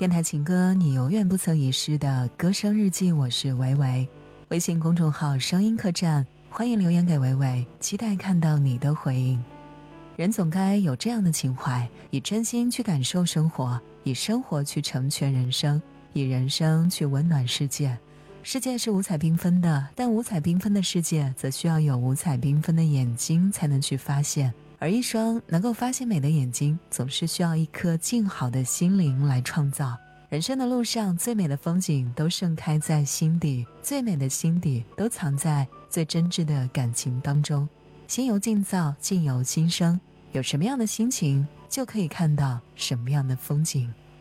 电台情歌，你永远不曾遗失的歌声日记，我是维维。微信公众号声音客栈，欢迎留言给维维，期待看到你的回应。人总该有这样的情怀，以真心去感受生活，以生活去成全人生，以人生去温暖世界。世界是五彩缤纷的，但五彩缤纷的世界则需要有五彩缤纷的眼睛才能去发现，而一双能够发现美的眼睛，总是需要一颗静好的心灵来创造。人生的路上，最美的风景都盛开在心底，最美的心底都藏在最真挚的感情当中。心由境造，境由心生，有什么样的心情，就可以看到什么样的风景。